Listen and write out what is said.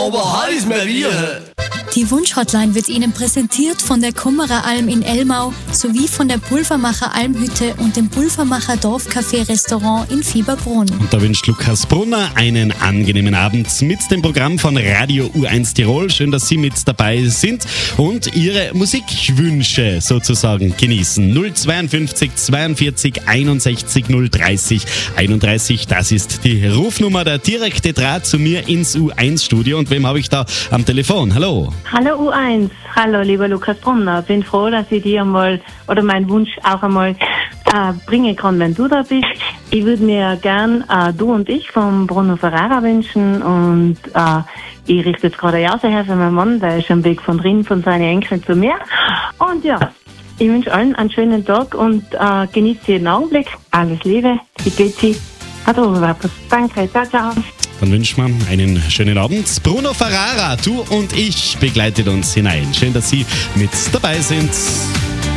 aber heute ist mehr wir. Die Wunsch-Hotline wird Ihnen präsentiert von der Kummerer Alm in Elmau sowie von der Pulvermacher Almhütte und dem Pulvermacher Dorfcafé-Restaurant in Fieberbrunn. Und da wünscht Lukas Brunner einen angenehmen Abend mit dem Programm von Radio U1 Tirol. Schön, dass Sie mit dabei sind und Ihre Musikwünsche sozusagen genießen. 052 42 61 030 31. Das ist die Rufnummer, der direkte Draht zu mir ins U1-Studio. Und wem habe ich da am Telefon? Hallo. Hallo U1, hallo lieber Lukas Brunner. Bin froh, dass ich dir einmal oder meinen Wunsch auch einmal bringen kann, wenn du da bist. Ich würde mir gern Du und ich vom Bruno Ferrara wünschen und ich richte jetzt gerade aus her für meinen Mann, der ist am Weg von drin von seinen Enkeln zu mir. Und ja, ich wünsche allen einen schönen Tag und genießt jeden Augenblick. Alles Liebe, die Betsy. Danke, ciao, ciao. Dann wünschen wir einen schönen Abend. Bruno Ferrara, Du und ich begleitet uns hinein. Schön, dass Sie mit dabei sind.